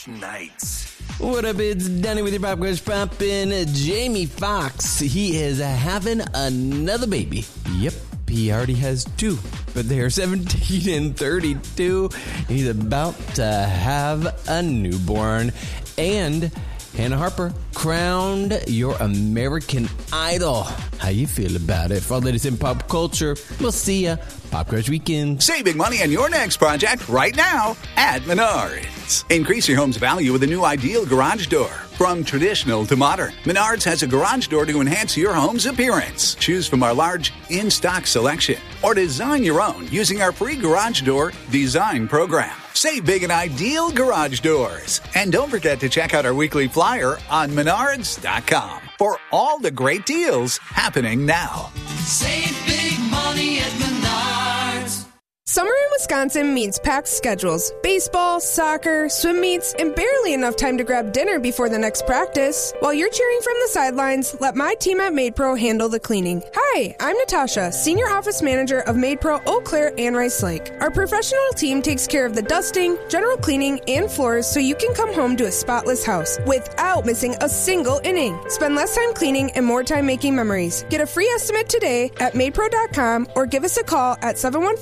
nights. What up, it's Danny with your Pop Quiz Poppin'. Jamie Foxx, he is having another baby. Yep, he already has two, but they are 17 and 32. He's about to have a newborn. And Hannah Harper crowned your American Idol. How you feel about it? For all that is in pop culture, we'll see ya. Pop Crush Weekend. Saving money on your next project right now at Menards. Increase your home's value with a new Ideal garage door. From traditional to modern, Menards has a garage door to enhance your home's appearance. Choose from our large in-stock selection or design your own using our free garage door design program. Save big in Ideal garage doors. And don't forget to check out our weekly flyer on Menards.com for all the great deals happening now. Save big money at Menards. Summer in Wisconsin means packed schedules. Baseball, soccer, swim meets, and barely enough time to grab dinner before the next practice. While you're cheering from the sidelines, let my team at MaidPro handle the cleaning. Hi, I'm Natasha, Senior Office Manager of MaidPro Eau Claire and Rice Lake. Our professional team takes care of the dusting, general cleaning, and floors so you can come home to a spotless house without missing a single inning. Spend less time cleaning and more time making memories. Get a free estimate today at maidpro.com or give us a call at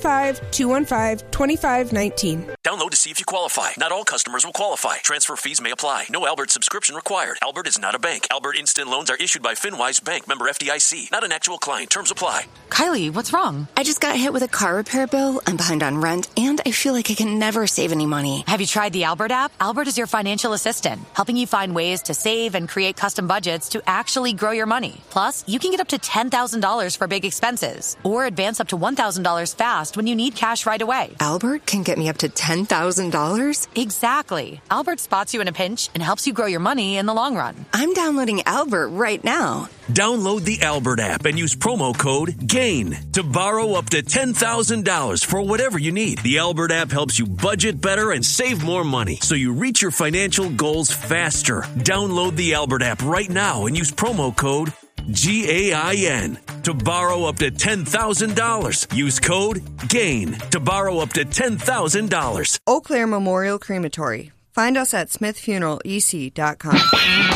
715-215-2519. Download to see if you qualify. Not all customers will qualify. Transfer fees may apply. No Albert subscription required. Albert is not a bank. Albert Instant Loans are issued by FinWise Bank, member FDIC. Not an actual client. Terms apply. Kylie, what's wrong? I just got hit with a car repair bill. I'm behind on rent, and I feel like I can never save any money. Have you tried the Albert app? Albert is your financial assistant, helping you find ways to save and create custom budgets to actually grow your money. Plus, you can get up to $10,000 for big expenses, or advance up to $1,000 fast when you need cash right away. Albert can get me up to $10,000? Exactly. Albert spots you in a pinch and helps you grow your money in the long run. I'm downloading Albert right now. Download the Albert app and use promo code GAIN to borrow up to $10,000 for whatever you need. The Albert app helps you budget better and save more money so you reach your financial goals faster. Download the Albert app right now and use promo code GAIN to borrow up to $10,000. Use code GAIN to borrow up to $10,000. Eau Claire Memorial Crematory. Find us at smithfuneralec.com.